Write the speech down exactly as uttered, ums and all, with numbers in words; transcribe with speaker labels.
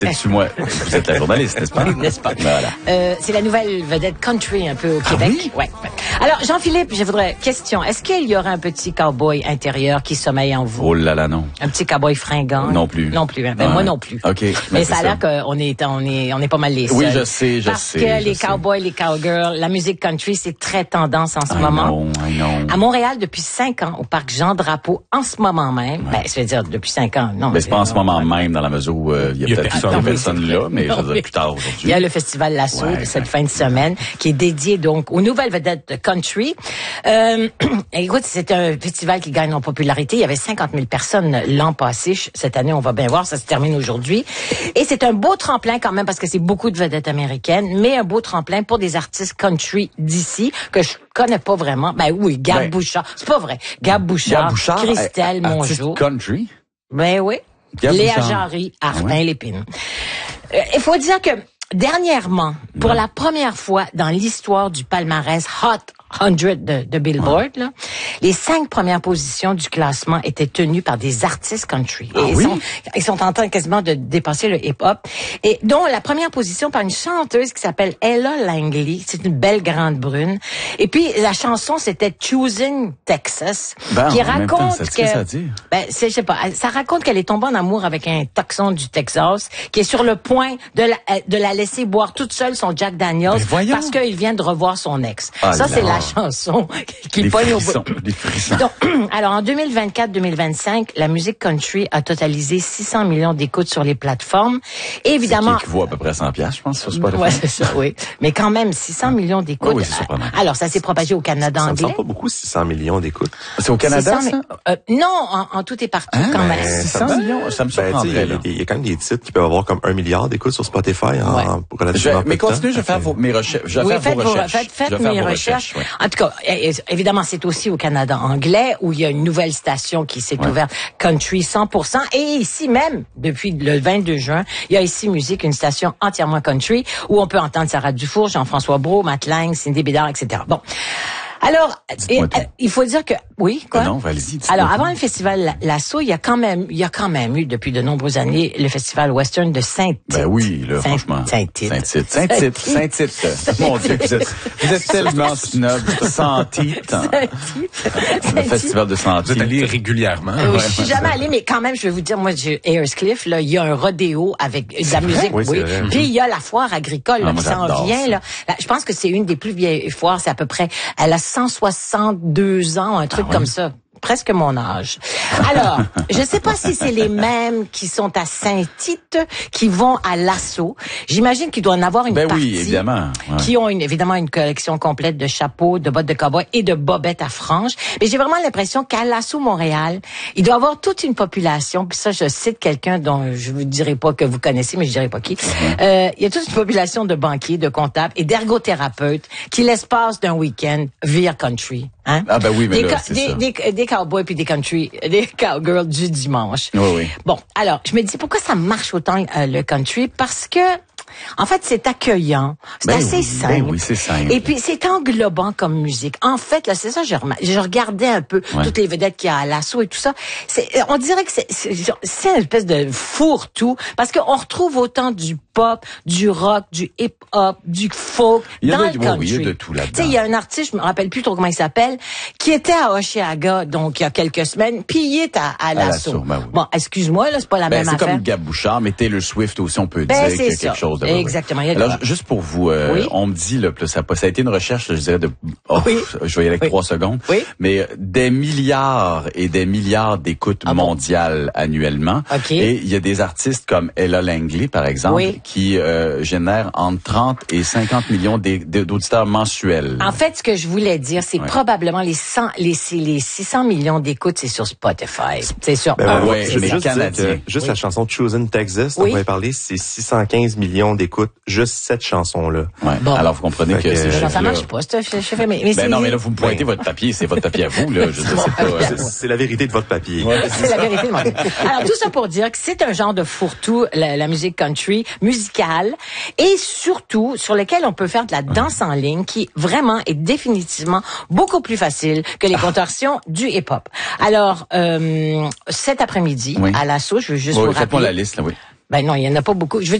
Speaker 1: C'est-tu moi? Vous êtes la journaliste, n'est-ce pas?
Speaker 2: Oui, n'est-ce pas?
Speaker 1: Voilà.
Speaker 2: Euh, c'est la nouvelle vedette country un peu au Québec.
Speaker 1: Ah oui?
Speaker 2: Ouais. Alors, Jean-Philippe, je voudrais, question, est-ce qu'il y aurait un petit cowboy intérieur qui sommeille en vous?
Speaker 1: Oh là là, non.
Speaker 2: Un petit cowboy fringant?
Speaker 1: Non plus.
Speaker 2: Non plus, hein? Ben,
Speaker 1: ouais.
Speaker 2: moi non plus.
Speaker 1: OK.
Speaker 2: Mais
Speaker 1: ben,
Speaker 2: ça a
Speaker 1: ça.
Speaker 2: l'air qu'on est, on est, on est pas mal les seuls.
Speaker 1: Oui, je sais, je
Speaker 2: Parce
Speaker 1: sais.
Speaker 2: Parce que
Speaker 1: je
Speaker 2: les
Speaker 1: sais.
Speaker 2: cowboys, les cowgirls, la musique country, c'est très tendance en ce
Speaker 1: I
Speaker 2: moment.
Speaker 1: know, I know.
Speaker 2: À Montréal, depuis cinq ans, au parc Jean-Drapeau, en ce moment même, ouais. ben, je veux dire, depuis cinq ans, non.
Speaker 1: Mais c'est pas en ce moment
Speaker 2: ouais.
Speaker 1: même, dans la mesure où euh, il y a, y a peut-être personne,
Speaker 2: non,
Speaker 1: personne là, mais
Speaker 2: non,
Speaker 1: je veux dire, plus tard aujourd'hui.
Speaker 2: Il y a le festival Lasso
Speaker 1: ouais,
Speaker 2: de cette
Speaker 1: ouais.
Speaker 2: fin de semaine qui est dédié donc aux nouvelles vedettes de country. Euh, écoute, c'est un festival qui gagne en popularité. Il y avait cinquante mille personnes l'an passé. Cette année, on va bien voir, ça se termine aujourd'hui. Et c'est un beau tremplin quand même parce que c'est beaucoup de vedettes américaines, mais un beau tremplin pour des artistes country d'ici que je connais pas vraiment. Ben oui, Gab ben, Bouchard. C'est pas vrai. Gab Bouchard,
Speaker 1: Gab Bouchard
Speaker 2: Christelle Mongeau.
Speaker 1: Country?
Speaker 2: Ben oui.
Speaker 1: Gab
Speaker 2: Léa
Speaker 1: Bouchard.
Speaker 2: Jarry, Artin
Speaker 1: Ah ouais?
Speaker 2: Lépine. Euh, il faut dire que dernièrement, pour ouais. la première fois dans l'histoire du palmarès Hot cent de, de Billboard, ouais. là, les cinq premières positions du classement étaient tenues par des artistes country.
Speaker 1: Ah
Speaker 2: et
Speaker 1: oui?
Speaker 2: ils, sont, ils sont en train quasiment de dépasser le hip-hop. Et dont la première position par une chanteuse qui s'appelle Ella Langley. C'est une belle grande brune. Et puis, la chanson, c'était Choosing Texas,
Speaker 1: ben,
Speaker 2: qui
Speaker 1: en
Speaker 2: raconte
Speaker 1: même temps, ça,
Speaker 2: que...
Speaker 1: que ça dit?
Speaker 2: Ben, c'est, je sais pas, ça raconte qu'elle est tombée en amour avec un Texan du Texas qui est sur le point de la, de la laisser boire toute seule son Jack Daniels parce qu'il vient de revoir son ex.
Speaker 1: Ah
Speaker 2: ça,
Speaker 1: là.
Speaker 2: c'est la chanson qui
Speaker 1: des
Speaker 2: pogne au
Speaker 1: frissons,
Speaker 2: bout.
Speaker 1: Des frissons.
Speaker 2: Donc, alors, en deux mille vingt-quatre deux mille vingt-cinq, la musique country a totalisé six cents millions d'écoutes sur les plateformes. Et évidemment...
Speaker 1: C'est qui équivaut à peu près cent piastres, je pense, sur Spotify.
Speaker 2: Ouais, c'est ça, oui. Mais quand même, six cents millions d'écoutes.
Speaker 1: Oui, oui, c'est surprenant.
Speaker 2: Alors, ça s'est propagé au Canada
Speaker 3: ça, ça
Speaker 2: anglais.
Speaker 3: me semble pas beaucoup, six cents millions d'écoutes.
Speaker 1: C'est au Canada,
Speaker 2: six cents,
Speaker 1: ça?
Speaker 2: Euh, non, en, en tout et partout,
Speaker 1: hein?
Speaker 2: quand même.
Speaker 1: six cents millions, ça me surprendrait,
Speaker 3: ben, il y, y a quand même des titres qui peuvent avoir comme un milliard d'écoutes sur Spotify en,
Speaker 2: ouais.
Speaker 3: en relativement
Speaker 1: je, Mais continuez, je vais faire vos, mes recherches. Je vais
Speaker 2: oui,
Speaker 1: faire
Speaker 2: faites
Speaker 1: vos recherches.
Speaker 2: Faites, faites
Speaker 1: je vais faire
Speaker 2: mes
Speaker 1: vos
Speaker 2: recherches.
Speaker 1: recherches ouais.
Speaker 2: En tout cas, évidemment, c'est aussi au Canada anglais où il y a une nouvelle station qui s'est ouais. ouverte, Country cent pour cent. Et ici même, depuis le vingt-deux juin, il y a ici Musique, une station entièrement country où on peut entendre Sarah Dufour, Jean-François Brault, Matt Lang, Cindy Bédard, et cetera. Bon. Alors, et, euh, il faut dire que oui, quoi.
Speaker 1: Euh, non, allez-y.
Speaker 2: Alors, avant le festival Lasso, il y a quand même, il y a quand même eu depuis de nombreuses années le festival western de Saint-Tite.
Speaker 1: Ben oui, là,
Speaker 2: Saint
Speaker 1: franchement.
Speaker 2: Saint-Tite.
Speaker 1: Saint-Tite. Saint-Tite. Saint-Tite. Mon Dieu, vous êtes, vous êtes tellement snob. Saint-Tite. Le festival de Saint-Tite.
Speaker 4: Vous êtes allé régulièrement.
Speaker 2: Euh, oui, je suis jamais allée, mais quand même, je vais vous dire, moi, j'ai Ayers Cliff, là, il y a un rodéo avec de la musique,
Speaker 3: oui.
Speaker 2: oui. Puis il y a la foire agricole, là,
Speaker 1: ah,
Speaker 2: qui s'en vient, là. là. Je pense que c'est une des plus vieilles foires, c'est à peu près, elle a cent soixante-deux ans, un truc ah, comme oui. ça. Presque mon âge. Alors, je sais pas si c'est les mêmes qui sont à Saint-Tite qui vont à Lasso. J'imagine qu'il doit en avoir une
Speaker 1: ben
Speaker 2: partie
Speaker 1: oui, évidemment. Ouais.
Speaker 2: qui ont une, évidemment une collection complète de chapeaux, de bottes de cow-boy et de bobettes à franges. Mais j'ai vraiment l'impression qu'à Lasso Montréal, il doit y avoir toute une population. Puis ça, je cite quelqu'un dont je vous dirai pas que vous connaissez, mais je dirai pas qui. Mm-hmm. Euh, il y a toute une population de banquiers, de comptables et d'ergothérapeutes qui, l'espace d'un week-end, virent country. Hein?
Speaker 1: Ah ben oui, mais
Speaker 2: des,
Speaker 1: là, c'est
Speaker 2: des,
Speaker 1: ça.
Speaker 2: Des, des, des cowboys puis des country, des cowgirls du dimanche.
Speaker 1: Oui, oui.
Speaker 2: Bon, alors, je me dis, pourquoi ça marche autant euh, le country? Parce que, en fait, c'est accueillant. C'est
Speaker 1: ben
Speaker 2: assez
Speaker 1: oui,
Speaker 2: simple.
Speaker 1: Ben oui, c'est simple.
Speaker 2: Et puis, c'est englobant comme musique. En fait, là, c'est ça, je, je regardais un peu ouais. toutes les vedettes qu'il y a à Lasso et tout ça. C'est, on dirait que c'est, c'est, c'est une espèce de fourre-tout. Parce qu'on retrouve autant du pop, du rock, du hip-hop, du folk dans
Speaker 1: de,
Speaker 2: le country.
Speaker 1: Oui, il y a de tout là-dedans.
Speaker 2: Tu sais, il y a un artiste, je me rappelle plus trop comment il s'appelle, qui était à Oshiaga, donc, il y a quelques semaines, puis il est à, à Lasso.
Speaker 1: Ben oui.
Speaker 2: Bon, excuse-moi, là, c'est pas la
Speaker 1: ben,
Speaker 2: même
Speaker 1: c'est
Speaker 2: affaire.
Speaker 1: C'est comme Gab Bouchard, mais Taylor Swift aussi, on peut
Speaker 2: ben,
Speaker 1: dire qu'il y a
Speaker 2: ça.
Speaker 1: quelque chose de...
Speaker 2: Exactement. Il y a
Speaker 1: Alors, juste pour vous, euh, oui? on me dit, là, ça, ça a été une recherche, je dirais, de... Oh, oui. Je vais y aller avec oui. trois secondes.
Speaker 2: Oui.
Speaker 1: Mais des milliards et des milliards d'écoutes ah mondiales bon? annuellement.
Speaker 2: Okay.
Speaker 1: Et il y a des artistes comme Ella Langley, par exemple, oui. qui euh, génèrent entre trente et cinquante millions d'auditeurs mensuels.
Speaker 2: En fait, ce que je voulais dire, c'est oui. probablement les cent, les, les six cents millions d'écoutes, c'est sur Spotify. C'est sur
Speaker 3: ben
Speaker 2: un.
Speaker 3: Ouais, mais juste, que, juste oui. la chanson Choosing Texas, dont oui. on va parler, c'est six cent quinze millions d'écoutes, juste cette chanson-là.
Speaker 1: Ouais. Bon. Alors, vous comprenez que, que c'est
Speaker 2: ça, ça marche pas, ce fait. Mais, mais
Speaker 1: ben non, mais là, vous me pointez votre papier, c'est votre papier à vous, là. Je sais pas.
Speaker 3: C'est la vérité de votre papier.
Speaker 2: Ouais. C'est la vérité de mon papier. Alors, tout ça pour dire que c'est un genre de fourre-tout, la, la musique country, musicale, et surtout, sur lequel on peut faire de la danse en ligne, qui vraiment est définitivement beaucoup plus facile que les contorsions ah. du hip-hop. Alors, euh, cet après-midi, oui. à Lasso, je veux juste
Speaker 1: oui,
Speaker 2: vous rappeler.
Speaker 1: Faites-moi la liste, là, oui.
Speaker 2: Ben non, il y en a pas beaucoup. Je veux